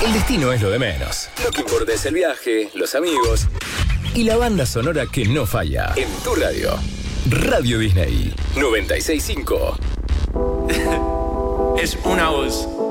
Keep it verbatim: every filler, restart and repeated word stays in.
El destino es lo de menos. Lo que importa es el viaje, los amigos y la banda sonora que no falla. En tu radio. Radio Disney noventa y seis punto cinco. Es una voz.